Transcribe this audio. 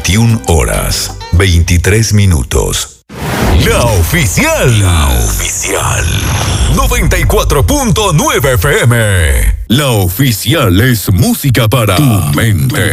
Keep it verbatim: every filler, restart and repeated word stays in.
veintiuna horas, veintitrés minutos. La oficial. La oficial. noventa y cuatro punto nueve F M. La oficial es música para tu mente.